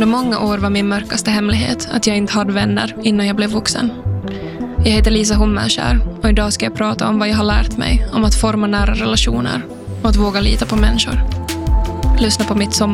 Under många år var min mörkaste hemlighet att jag inte hade vänner innan jag blev vuxen. Jag heter Lisa Hummerskär och idag ska jag prata om vad jag har lärt mig om att forma nära relationer och att våga lita på människor. Lyssna på mitt